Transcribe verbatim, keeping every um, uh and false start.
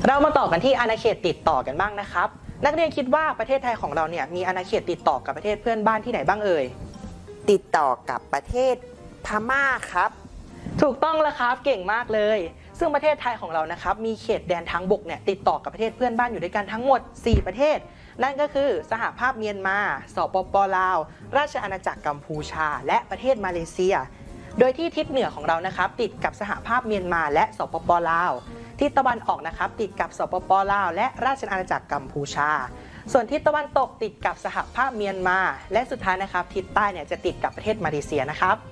เรามาต่อกันที่อาณาเขตติดต่อกันบ้างนะครับนักเรียนคิดว่าประเทศไทยของเราเนี่ยมีอาณาเขตติดต่อกับประเทศเพื่อนบ้านที่ไหนบ้างเอ่ยติดต่อกับประเทศพม่าครับถูกต้องแล้วครับเก่งมากเลยซึ่งประเทศไทยของเรานะครับมีเขตแดนทางบกเนี่ยติดต่อกับประเทศเพื่อนบ้านอยู่ด้วยกันทั้งหมดสี่ประเทศนั่นก็คือสหภาพเมียนมาสปป.ลาวราชอาณาจักรกัมพูชาและประเทศมาเลเซียโดยที่ทิศเหนือของเรานะครับติดกับสหภาพเมียนมาและสปป.ลาวทิศตะวันออกนะครับติดกับสปป.ลาวและราชอาณาจักรกัมพูชาส่วนทิศตะวันตกติดกับสหภาพเมียนมาและสุดท้ายนะครับทิศใต้เนี่ยจะติดกับประเทศมาเลเซียนะครับ